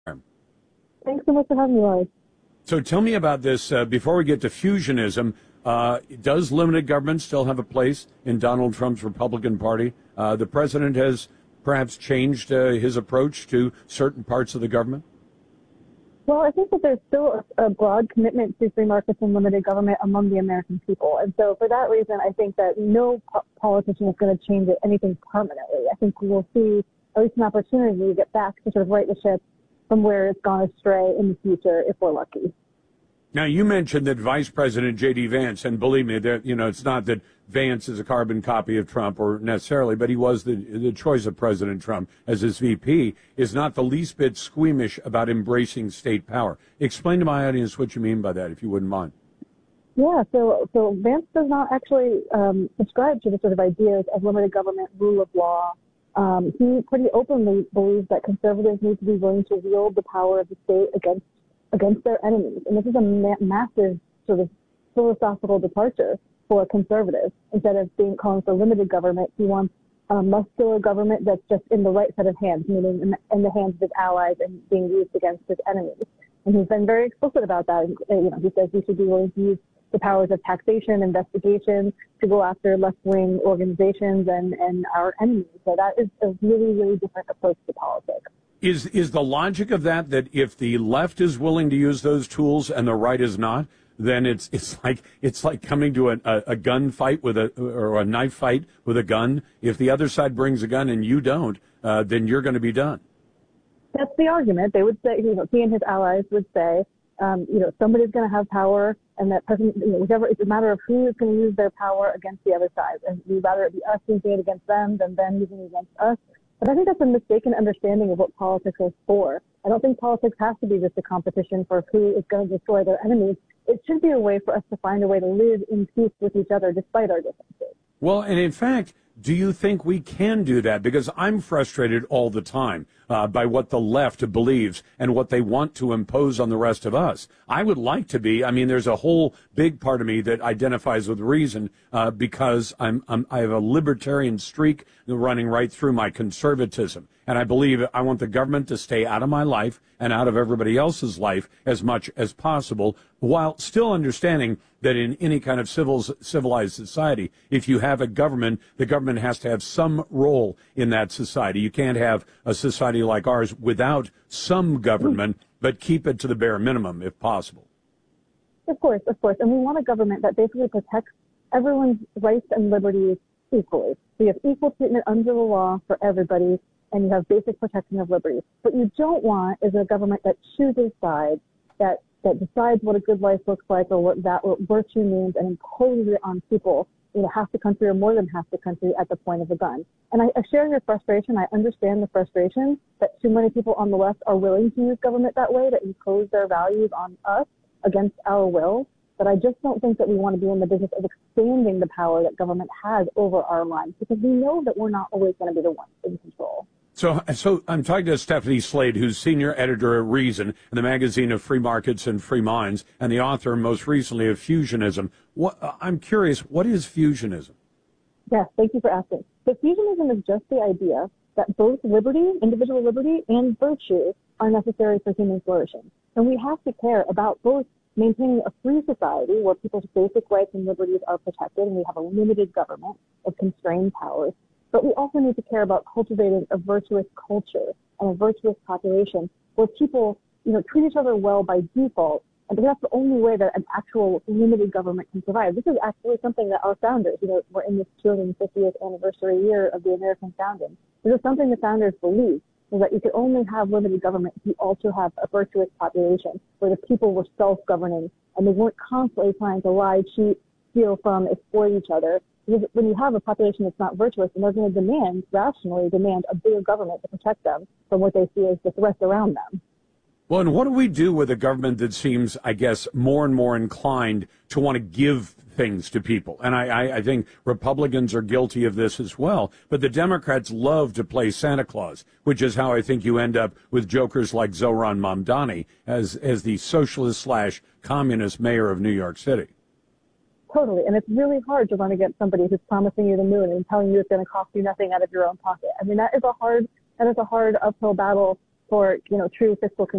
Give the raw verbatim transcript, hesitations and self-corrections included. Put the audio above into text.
Thanks so much for having me, Laurie. So tell me about this. Uh, before we get to fusionism, uh, does limited government still have a place in Donald Trump's Republican Party? Uh, the president has perhaps changed uh, his approach to certain parts of the government? Well, I think that there's still a, a broad commitment to free markets and limited government among the American people. And so for that reason, I think that no po- politician is going to change it, anything permanently. I think we will see at least an opportunity to get back to sort of right the ship from where it's gone astray in the future if we're lucky. Now, you mentioned that Vice President J D. Vance, and believe me, that you know it's not that Vance is a carbon copy of Trump or necessarily, but he was the, the choice of President Trump as his V P, is not the least bit squeamish about embracing state power. Explain to my audience what you mean by that, if you wouldn't mind. Yeah, so so Vance does not actually um, subscribe to the sort of ideas of limited government, rule of law. Um, he pretty openly believes that conservatives need to be willing to wield the power of the state against against their enemies. And this is a ma- massive sort of philosophical departure for a conservative. Instead of being calling for limited government, he wants a muscular government that's just in the right set of hands, meaning in the, in the hands of his allies and being used against his enemies. And he's been very explicit about that. And, you know, he says we should be willing to use the powers of taxation, investigation to go after left-wing organizations and, and our enemies. So that is a really, really different approach to politics. Is is the logic of that that if the left is willing to use those tools and the right is not, then it's it's like it's like coming to a, a, a gun fight with a or a knife fight with a gun. If the other side brings a gun and you don't, uh, then you're going to be done. That's the argument. They would say, you know, he and his allies would say, um, you know, somebody's going to have power, and that person, you know, whichever, it's a matter of who is going to use their power against the other side. And we'd rather it be us using it against them than them using it against us. But I think that's a mistaken understanding of what politics is for. I don't think politics has to be just a competition for who is going to destroy their enemies. It should be a way for us to find a way to live in peace with each other despite our differences. Well, and in fact, do you think we can do that? Because I'm frustrated all the time uh, by what the left believes and what they want to impose on the rest of us. I would like to be. I mean, there's a whole big part of me that identifies with reason uh, because I'm, I'm I have a libertarian streak running right through my conservatism. And I believe I want the government to stay out of my life and out of everybody else's life as much as possible, while still understanding that in any kind of civil, civilized society, if you have a government, the government has to have some role in that society. You can't have a society like ours without some government, but keep it to the bare minimum if possible. Of course, of course. And we want a government that basically protects everyone's rights and liberties equally. So you have equal treatment under the law for everybody, and you have basic protection of liberties. What you don't want is a government that chooses sides, that, that decides what a good life looks like or what that what virtue means and imposes it on people, you know, half the country or more than half the country at the point of a gun. And I, I share your frustration. I understand the frustration that too many people on the left are willing to use government that way, to impose their values on us against our will. But I just don't think that we want to be in the business of expanding the power that government has over our lives, because we know that we're not always going to be the ones in control. So, so I'm talking to Stephanie Slade, who's senior editor at Reason, and the magazine of Free Markets and Free Minds, and the author most recently of Fusionism. What, uh, I'm curious, what is fusionism? Yes, thank you for asking. So fusionism is just the idea that both liberty, individual liberty, and virtue are necessary for human flourishing. And we have to care about both maintaining a free society where people's basic rights and liberties are protected, and we have a limited government of constrained powers. But we also need to care about cultivating a virtuous culture and a virtuous population where people, you know, treat each other well by default. And that's the only way that an actual limited government can survive. This is actually something that our founders, you know, we're in this two hundred fiftieth anniversary year of the American founding. This is something the founders believed, is that you could only have limited government if you also have a virtuous population where the people were self-governing and they weren't constantly trying to lie, cheat, steal from, exploit each other. Because when you have a population that's not virtuous, then they're going to demand, rationally demand, a bigger government to protect them from what they see as the threats around them. Well, and what do we do with a government that seems, I guess, more and more inclined to want to give things to people? And I, I, I think Republicans are guilty of this as well. But the Democrats love to play Santa Claus, which is how I think you end up with jokers like Zohran Mamdani as, as the socialist slash communist mayor of New York City. Totally. And it's really hard to run against somebody who's promising you the moon and telling you it's going to cost you nothing out of your own pocket. I mean, that is a hard, that is a hard uphill battle for, you know, true fiscal